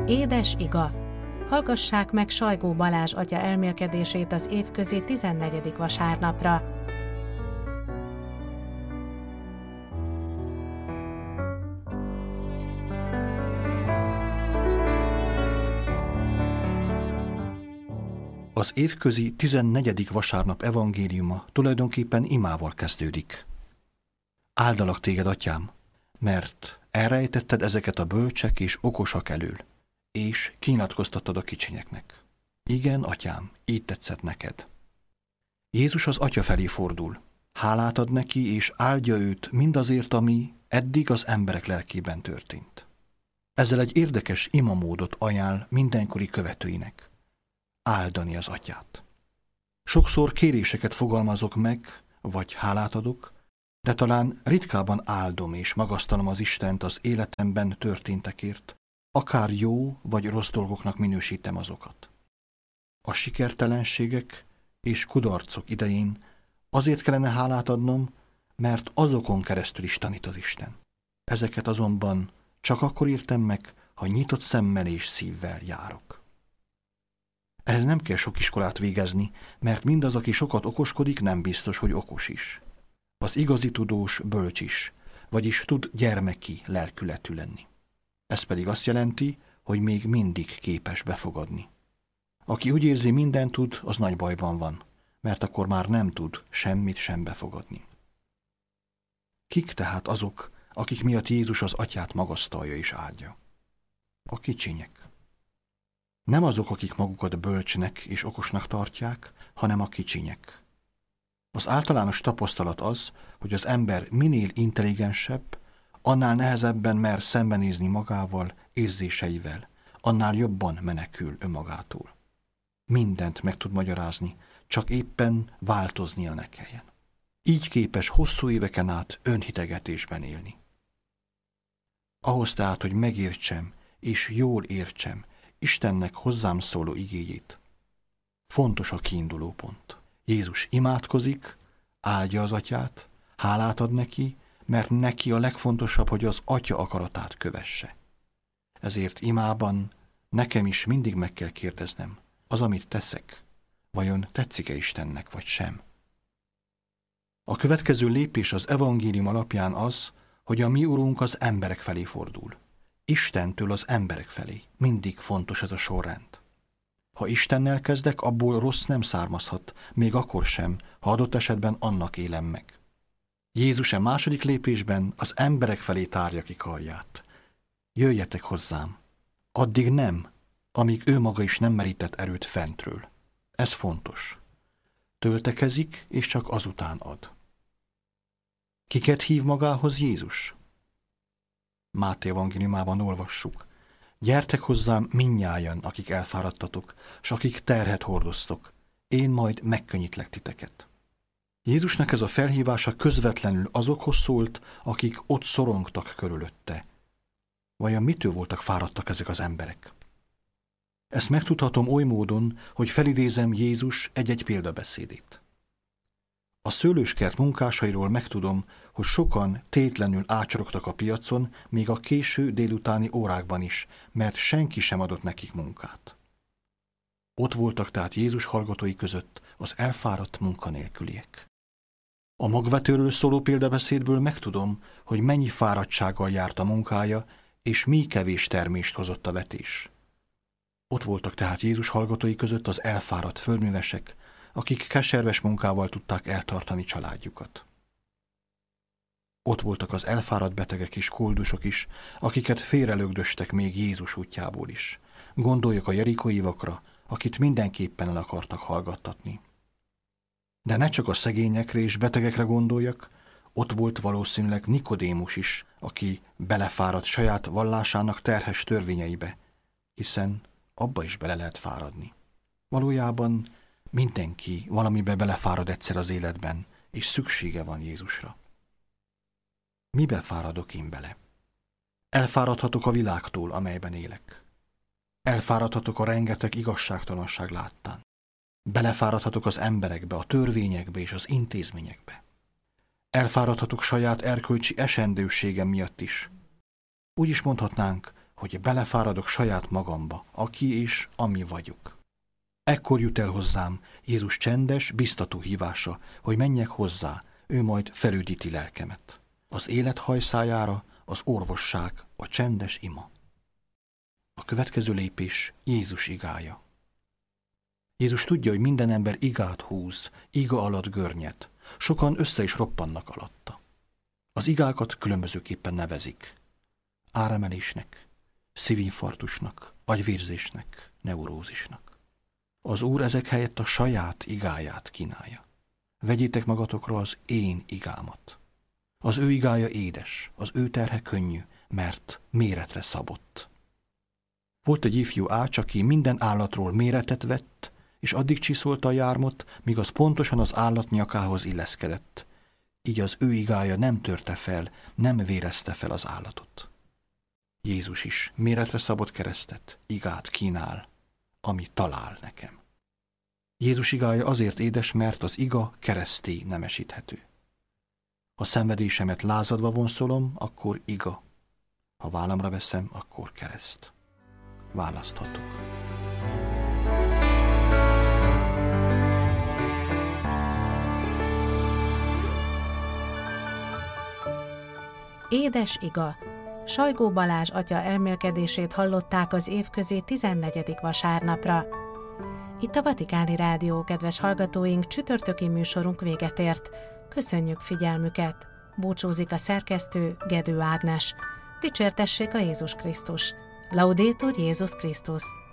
Édes iga! Hallgassák meg Sajgó Balázs atya elmélkedését az évközi 14. vasárnapra. Az évközi 14. vasárnap evangéliuma tulajdonképpen imával kezdődik. Áldalak téged, atyám, mert elrejtetted ezeket a bölcsek és okosak elől, és kinyilatkoztattad a kicsinyeknek. Igen, atyám, így tetszett neked. Jézus az atya felé fordul, hálát ad neki, és áldja őt mindazért, ami eddig az emberek lelkében történt. Ezzel egy érdekes imamódot ajánl mindenkori követőinek. Áldani az atyát. Sokszor kéréseket fogalmazok meg, vagy hálát adok, de talán ritkában áldom és magasztalom az Istent az életemben történtekért, akár jó vagy rossz dolgoknak minősítem azokat. A sikertelenségek és kudarcok idején azért kellene hálát adnom, mert azokon keresztül is tanít az Isten. Ezeket azonban csak akkor értem meg, ha nyitott szemmel és szívvel járok. Ehhez nem kell sok iskolát végezni, mert mindaz, aki sokat okoskodik, nem biztos, hogy okos is. Az igazi tudós bölcs is, vagyis tud gyermeki lelkületű lenni. Ez pedig azt jelenti, hogy még mindig képes befogadni. Aki úgy érzi, mindent tud, az nagy bajban van, mert akkor már nem tud semmit sem befogadni. Kik tehát azok, akik miatt Jézus az atyát magasztalja és áldja? A kicsinyek. Nem azok, akik magukat bölcsnek és okosnak tartják, hanem a kicsinyek. Az általános tapasztalat az, hogy az ember minél intelligensebb, annál nehezebben mer szembenézni magával, érzéseivel, annál jobban menekül önmagától. Mindent meg tud magyarázni, csak éppen változnia ne kelljen. Így képes hosszú éveken át önhitegetésben élni. Ahhoz tehát, hogy megértsem és jól értsem Istennek hozzám szóló igéjét, fontos a kiinduló pont. Jézus imádkozik, áldja az atyát, hálát ad neki, mert neki a legfontosabb, hogy az atya akaratát kövesse. Ezért imában nekem is mindig meg kell kérdeznem, az, amit teszek, vajon tetszik-e Istennek, vagy sem? A következő lépés az evangélium alapján az, hogy a mi Urunk az emberek felé fordul. Istentől az emberek felé. Mindig fontos ez a sorrend. Ha Istennel kezdek, abból rossz nem származhat, még akkor sem, ha adott esetben annak élem meg. Jézus a második lépésben az emberek felé tárja ki karját. Jöjjetek hozzám. Addig nem, amíg ő maga is nem merített erőt fentről. Ez fontos. Töltekezik, és csak azután ad. Kiket hív magához Jézus? Máté evangéliumában olvassuk. Gyertek hozzám mindnyájan, akik elfáradtatok, s akik terhet hordoztok. Én majd megkönnyítlek titeket. Jézusnak ez a felhívása közvetlenül azokhoz szólt, akik ott szorongtak körülötte. Vajon mitől voltak fáradtak ezek az emberek? Ezt megtudhatom oly módon, hogy felidézem Jézus egy-egy példabeszédét. A szőlőskert munkásairól megtudom, hogy sokan tétlenül ácsorogtak a piacon, még a késő délutáni órákban is, mert senki sem adott nekik munkát. Ott voltak tehát Jézus hallgatói között az elfáradt munkanélküliek. A magvetőről szóló példabeszédből megtudom, hogy mennyi fáradtsággal járt a munkája, és mi kevés termést hozott a vetés. Ott voltak tehát Jézus hallgatói között az elfáradt földművesek, akik keserves munkával tudták eltartani családjukat. Ott voltak az elfáradt betegek és koldusok is, akiket félrelögdöstek még Jézus útjából is. Gondoljak a jerikói vakra, akit mindenképpen el akartak hallgattatni. De ne csak a szegényekre és betegekre gondoljak, ott volt valószínűleg Nikodémus is, aki belefáradt saját vallásának terhes törvényeibe, hiszen abba is bele lehet fáradni. Valójában mindenki valamibe belefárad egyszer az életben, és szüksége van Jézusra. Mibe fáradok én bele? Elfáradhatok a világtól, amelyben élek. Elfáradhatok a rengeteg igazságtalanság láttán. Belefáradhatok az emberekbe, a törvényekbe és az intézményekbe. Elfáradhatok saját erkölcsi esendőségem miatt is. Úgy is mondhatnánk, hogy belefáradok saját magamba, aki és ami vagyok. Ekkor jut el hozzám Jézus csendes, biztató hívása, hogy menjek hozzá, ő majd felüdíti lelkemet. Az élet hajszájára az orvosság, a csendes ima. A következő lépés Jézus igája. Jézus tudja, hogy minden ember igát húz, iga alatt görnyed. Sokan össze is roppannak alatta. Az igákat különbözőképpen nevezik. Áremelésnek, szívinfarktusnak, agyvérzésnek, neurózisnak. Az Úr ezek helyett a saját igáját kínálja. Vegyétek magatokra az én igámat. Az ő igája édes, az ő terhe könnyű, mert méretre szabott. Volt egy ifjú ács, aki minden állatról méretet vett, és addig csiszolta a jármot, míg az pontosan az állat nyakához illeszkedett. Így az ő igája nem törte fel, nem vérezte fel az állatot. Jézus is méretre szabott keresztet, igát kínál, ami talál nekem. Jézus igája azért édes, mert az iga kereszté nemesíthető. Ha szenvedésemet lázadva vonszolom, akkor iga. Ha vállamra veszem, akkor kereszt. Választhatok. Édes iga. Sajgó Balázs atya elmélkedését hallották az évközi 14. vasárnapra. Itt a Vatikáni Rádió, kedves hallgatóink, csütörtöki műsorunk véget ért. Köszönjük figyelmüket! Búcsúzik a szerkesztő, Gedő Ágnes. Dicsértessék a Jézus Krisztus! Laudetur Jézus Krisztus!